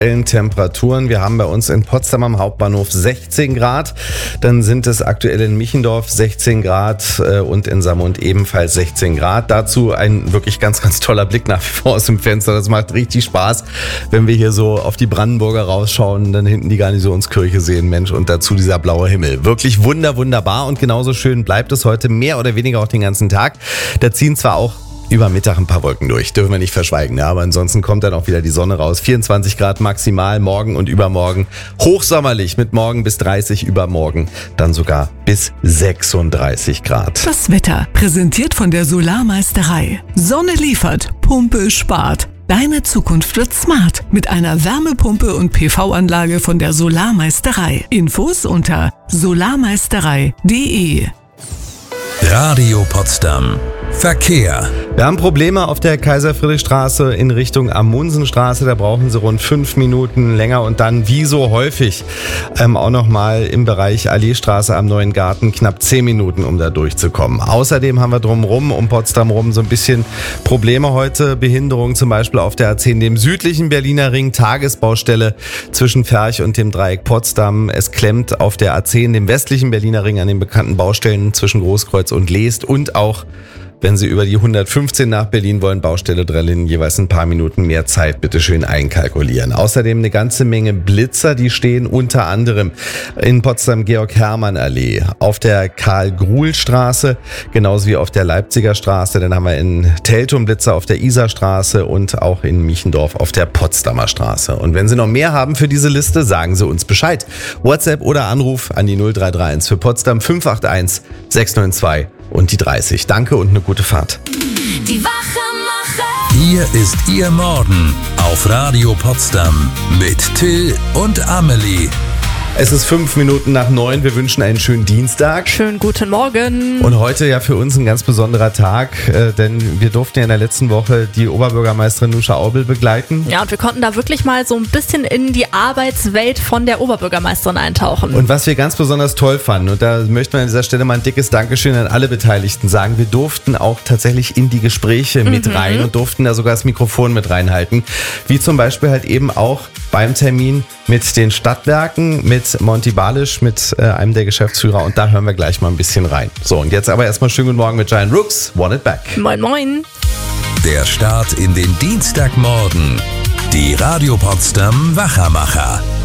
Temperaturen. Wir haben bei uns in Potsdam am Hauptbahnhof 16 Grad. Dann sind es aktuell in Michendorf 16 Grad und in Saarmund ebenfalls 16 Grad. Dazu ein wirklich ganz, ganz toller Blick nach wie vor aus dem Fenster. Das macht richtig Spaß, wenn wir hier so auf die Brandenburger rausschauen und dann hinten die Garnisonskirche sehen, Mensch, und dazu dieser blaue Himmel. Wirklich wunderbar und genauso schön bleibt es heute mehr oder weniger auch den ganzen Tag. Da ziehen zwar auch über Mittag ein paar Wolken durch, dürfen wir nicht verschweigen. Ja, aber ansonsten kommt dann auch wieder die Sonne raus. 24 Grad maximal, morgen und übermorgen. Hochsommerlich mit morgen bis 30, übermorgen dann sogar bis 36 Grad. Das Wetter präsentiert von der Solarmeisterei. Sonne liefert, Pumpe spart. Deine Zukunft wird smart mit einer Wärmepumpe und PV-Anlage von der Solarmeisterei. Infos unter solarmeisterei.de. Radio Potsdam. Verkehr. Wir haben Probleme auf der Kaiser-Friedrich-Straße in Richtung Amundsenstraße. Da brauchen Sie rund 5 Minuten länger und dann, wie so häufig, auch nochmal im Bereich Alleestraße am Neuen Garten knapp 10 Minuten, um da durchzukommen. Außerdem haben wir drumherum, um Potsdam rum, so ein bisschen Probleme heute. Behinderung zum Beispiel auf der A10, dem südlichen Berliner Ring, Tagesbaustelle zwischen Ferch und dem Dreieck Potsdam. Es klemmt auf der A10, dem westlichen Berliner Ring, an den bekannten Baustellen zwischen Großkreuz und Leest und auch wenn Sie über die 115 nach Berlin wollen, Baustelle Drellin, jeweils ein paar Minuten mehr Zeit bitte schön einkalkulieren. Außerdem eine ganze Menge Blitzer, die stehen unter anderem in Potsdam Georg-Hermann-Allee, auf der Karl-Gruhl-Straße, genauso wie auf der Leipziger Straße. Dann haben wir in Teltow Blitzer auf der Isarstraße und auch in Michendorf auf der Potsdamer Straße. Und wenn Sie noch mehr haben für diese Liste, sagen Sie uns Bescheid. WhatsApp oder Anruf an die 0331 für Potsdam 581 692 und die 30. Danke und eine gute Fahrt. Die Wachmacher. Hier ist Ihr Morgen auf Radio Potsdam mit Till und Amelie. Es ist 5 Minuten nach 9. Wir wünschen einen schönen Dienstag. Schönen guten Morgen. Und heute ja für uns ein ganz besonderer Tag, denn wir durften ja in der letzten Woche die Oberbürgermeisterin Nuscha Aubel begleiten. Ja, und wir konnten da wirklich mal so ein bisschen in die Arbeitswelt von der Oberbürgermeisterin eintauchen. Und was wir ganz besonders toll fanden, und da möchten wir an dieser Stelle mal ein dickes Dankeschön an alle Beteiligten sagen, wir durften auch tatsächlich in die Gespräche mit rein und durften da sogar das Mikrofon mit reinhalten. Wie zum Beispiel halt eben auch beim Termin mit den Stadtwerken, mit Monty Balisch, mit einem der Geschäftsführer, und da hören wir gleich mal ein bisschen rein. So, und jetzt aber erstmal schönen guten Morgen mit Giant Rooks, Want It Back. Moin, moin. Der Start in den Dienstagmorgen. Die Radio Potsdam Wachermacher.